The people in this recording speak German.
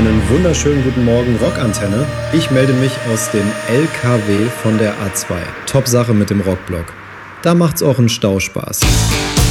Einen wunderschönen guten Morgen, Rockantenne. Ich melde mich aus dem LKW von der A2. Top Sache mit dem Rockblock. Da macht's auch einen Stau Spaß.